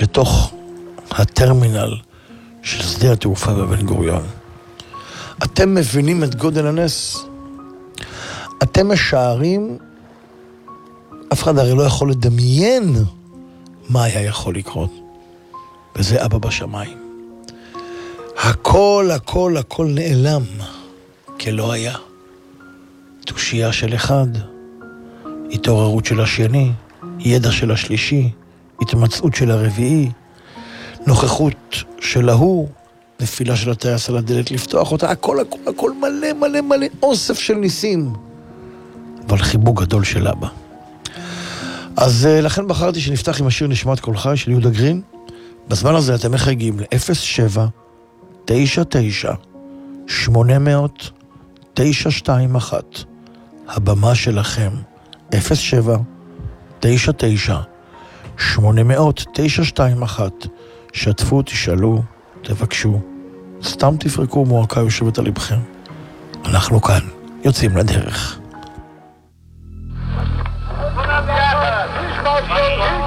בתוך הטרמינל של שדה התעופה בבן גוריון. אתם מבינים את גודל הנס? אתם משערים, אף אחד הרי לא יכול לדמיין מה היה יכול לקרות. וזה אבא בשמיים. הכל, הכל, הכל נעלם, כלא היה. תושייה של אחד, התעוררות של השני, ידע של השלישי, התמצאות של הרביעי, נוכחות של ההוא, נפילה של הטייס על הדלת לפתוח אותה, הכל, הכל, הכל מלא, מלא, מלא, אוסף של ניסים. אבל חיבוק גדול של אבא. אז לכן בחרתי שנפתח עם השיר נשמת כל חי של יהודה גרין. בזמן הזה אתם מחייגים ל-07-99-800-921. הבמה שלכם 07-99-800-921. שתפו, תשאלו, תבקשו, סתם תפרקו, מועקה יושבת על לבכם. אנחנו כאן, יוצאים לדרך.